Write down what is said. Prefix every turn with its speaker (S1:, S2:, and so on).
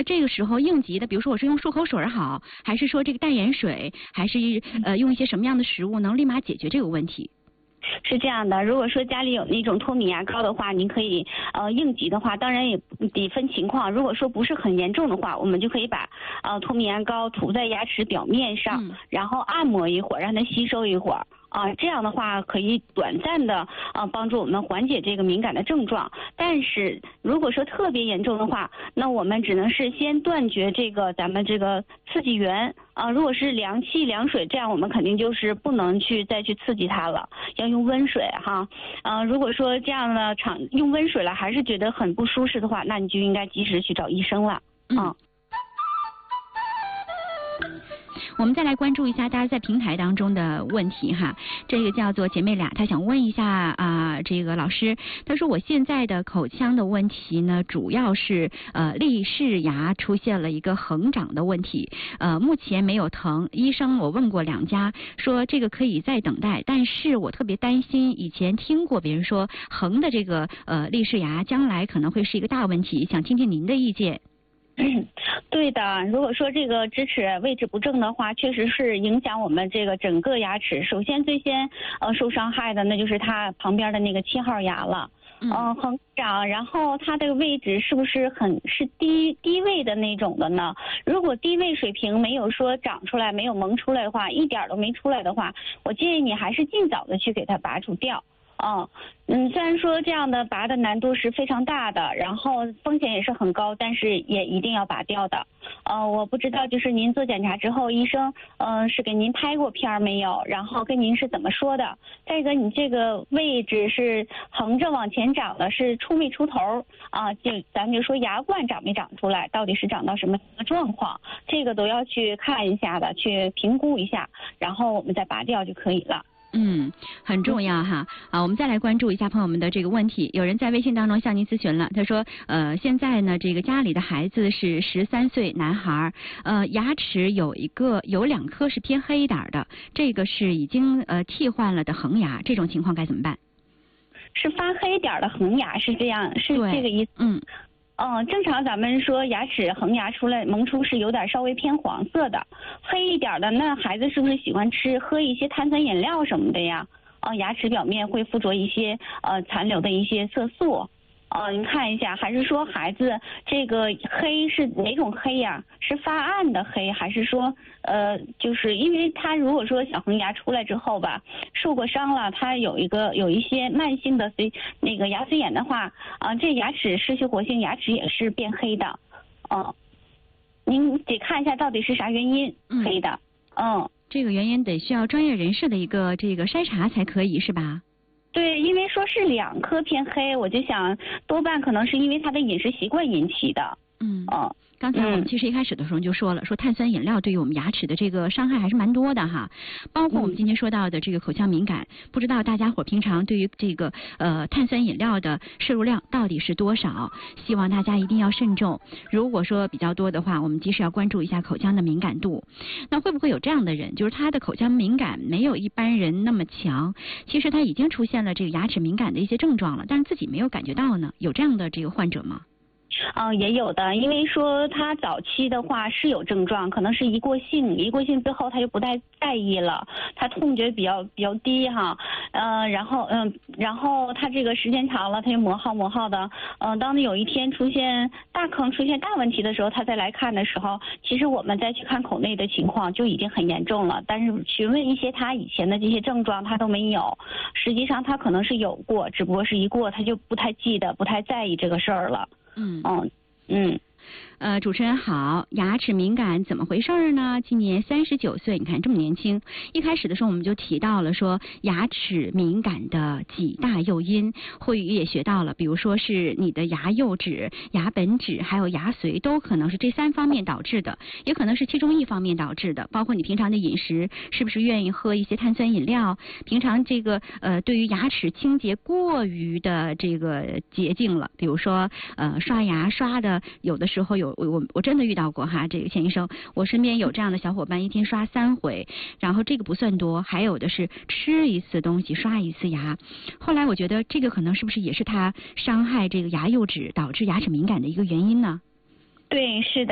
S1: 那这个时候应急的，比如说我是用漱口水好，还是说这个淡盐水，还是用一些什么样的食物能立马解决这个问题？
S2: 是这样的，如果说家里有那种脱敏牙膏的话，您可以应急的话，当然也得分情况。如果说不是很严重的话，我们就可以把脱敏牙膏涂在牙齿表面上，然后按摩一会儿，让它吸收一会儿。这样的话可以短暂的帮助我们缓解这个敏感的症状。但是如果说特别严重的话，那我们只能是先断绝这个咱们这个刺激源如果是凉气凉水，这样我们肯定就是不能再去刺激它了，要用温水哈。如果说这样的用温水了还是觉得很不舒适的话，那你就应该及时去找医生了。
S1: 我们再来关注一下大家在平台当中的问题哈。这个叫做姐妹俩，她想问一下这个老师，她说我现在的口腔的问题呢，主要是立式牙出现了一个横长的问题，目前没有疼，医生我问过2家，说这个可以再等待，但是我特别担心，以前听过别人说横的这个立式牙将来可能会是一个大问题，想听听您的意见。
S2: 对的，如果说这个智齿位置不正的话，确实是影响我们这个整个牙齿。首先最先受伤害的那就是它旁边的那个7号牙了。横长，然后它这个位置是不是是低位的那种的呢？如果低位水平没有说长出来，没有萌出来的话，一点都没出来的话，我建议你还是尽早的去给它拔除掉。虽然说这样的拔的难度是非常大的，然后风险也是很高，但是也一定要拔掉的。我不知道就是您做检查之后，医生是给您拍过片没有？然后跟您是怎么说的？再一个，你这个位置是横着往前长的，是出没出头咱就说牙冠长没长出来，到底是长到什么状况？这个都要去看一下的，去评估一下，然后我们再拔掉就可以了。
S1: 很重要哈。我们再来关注一下朋友们的这个问题。有人在微信当中向您咨询了，他说现在呢这个家里的孩子是13岁男孩，牙齿有2颗是偏黑一点的，这个是已经替换了的恒牙，这种情况该怎么办？
S2: 是发黑点的恒牙是这样，是这个意思。正常咱们说牙齿恒牙出来萌出是有点稍微偏黄色的，黑一点的，那孩子是不是喜欢喝一些碳酸饮料什么的呀？牙齿表面会附着一些残留的一些色素。您看一下，还是说孩子这个黑是哪种黑呀？是发暗的黑，还是说就是因为他如果说小恒牙出来之后吧，受过伤了，他有一些慢性的那个牙髓炎的话，这牙齿失去活性，牙齿也是变黑的。您得看一下到底是啥原因黑的。
S1: 这个原因得需要专业人士的一个这个筛查才可以，是吧？
S2: 对，因为说是2颗偏黑，我就想多半可能是因为他的饮食习惯引起的。
S1: 刚才我们其实一开始的时候就说了，说碳酸饮料对于我们牙齿的这个伤害还是蛮多的哈，包括我们今天说到的这个口腔敏感，不知道大家伙平常对于这个碳酸饮料的摄入量到底是多少？希望大家一定要慎重。如果说比较多的话，我们及时要关注一下口腔的敏感度。那会不会有这样的人，就是他的口腔敏感没有一般人那么强，其实他已经出现了这个牙齿敏感的一些症状了，但是自己没有感觉到呢？有这样的这个患者吗？
S2: 也有的，因为说他早期的话是有症状，可能是一过性之后他就不太在意了，他痛觉比较低哈，然后他这个时间长了，他就磨耗的，当有一天出现大坑、出现大问题的时候，他再来看的时候，其实我们再去看口内的情况就已经很严重了，但是询问一些他以前的这些症状他都没有，实际上他可能是有过，只不过是一过他就不太记得、不太在意这个事儿了。
S1: 主持人好，牙齿敏感怎么回事呢？今年39岁，你看这么年轻。一开始的时候我们就提到了说牙齿敏感的几大诱因，慧宇也学到了，比如说是你的牙釉质、牙本质还有牙髓都可能是这3方面导致的，也可能是其中一方面导致的，包括你平常的饮食是不是愿意喝一些碳酸饮料，平常这个对于牙齿清洁过于的这个洁净了，比如说刷牙刷的有的时候我真的遇到过哈，这个钱医生，我身边有这样的小伙伴，一天刷3回，然后这个不算多，还有的是吃一次东西刷1次牙。后来我觉得这个可能是不是也是他伤害这个牙釉质导致牙齿敏感的一个原因呢？
S2: 对，是的。